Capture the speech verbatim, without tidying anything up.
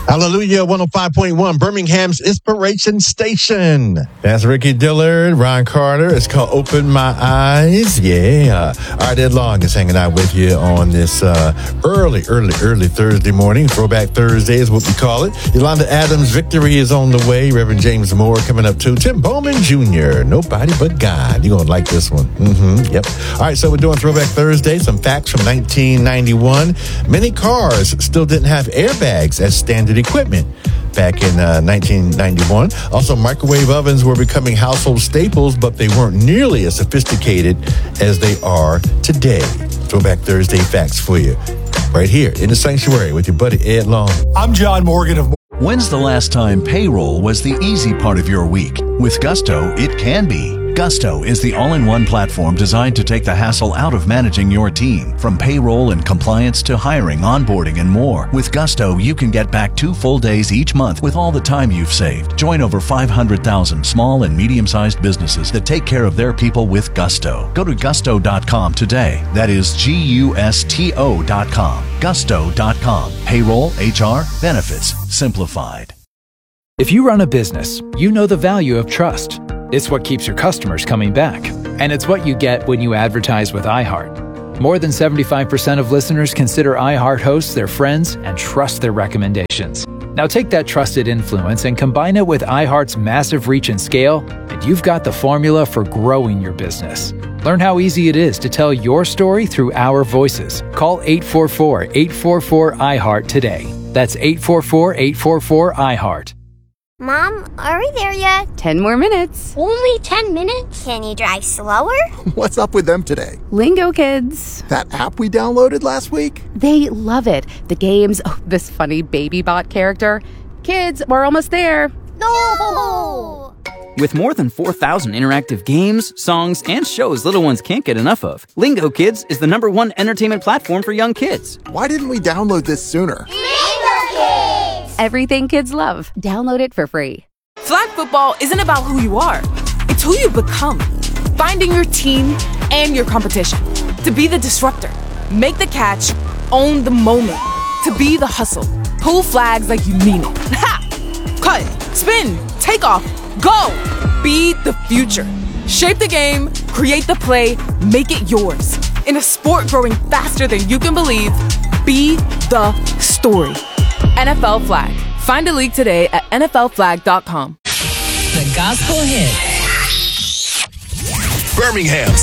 Hallelujah, one oh five point one, Birmingham's Inspiration Station. That's Ricky Dillard, Ron Carter. It's called Open My Eyes. Yeah. All right, Ed Long is hanging out with you on this uh, early, early, early Thursday morning. Throwback Thursday is what we call it. Yolanda Adams' Victory is on the way. Reverend James Moore coming up too. Tim Bowman Junior Nobody But God. You're going to like this one. Mm-hmm. Yep. All right, so we're doing Throwback Thursday. Some facts from nineteen ninety-one. Many cars still didn't have airbags as standard equipment back in uh, nineteen ninety-one. Also, microwave ovens were becoming household staples, but they weren't nearly as sophisticated as they are today. Throwback Thursday facts for you right here in the sanctuary with your buddy Ed Long. I'm John Morgan of... When's the last time payroll was the easy part of your week? With Gusto, it can be. Gusto is the all-in-one platform designed to take the hassle out of managing your team. From payroll and compliance to hiring, onboarding, and more. With Gusto, you can get back two full days each month with all the time you've saved. Join over five hundred thousand small and medium-sized businesses that take care of their people with Gusto. Go to gusto dot com today. That is G U S T O dot com. gusto dot com. Payroll, H R, benefits, simplified. If you run a business, you know the value of trust. It's what keeps your customers coming back. And it's what you get when you advertise with iHeart. More than seventy-five percent of listeners consider iHeart hosts their friends and trust their recommendations. Now take that trusted influence and combine it with iHeart's massive reach and scale, and you've got the formula for growing your business. Learn how easy it is to tell your story through our voices. Call eight four four, eight four four, iHeart today. That's eight four four, eight four four, iHeart. Mom, are we there yet? Ten more minutes. Only ten minutes? Can you drive slower? What's up with them today? Lingo Kids. That app we downloaded last week? They love it. The games, oh, this funny baby bot character. Kids, we're almost there. No! With more than four thousand interactive games, songs, and shows little ones can't get enough of, Lingo Kids is the number one entertainment platform for young kids. Why didn't we download this sooner? Lingo Kids! Everything kids love. Download it for free. Flag football isn't about who you are. It's who you become. Finding your team and your competition. To be the disruptor. Make the catch. Own the moment. To be the hustle. Pull flags like you mean it. Ha! Cut. Spin. Take off. Go! Be the future. Shape the game. Create the play. Make it yours. In a sport growing faster than you can believe, be the story. N F L Flag. Find a league today at N F L flag dot com. The Gospel Hit. Birmingham's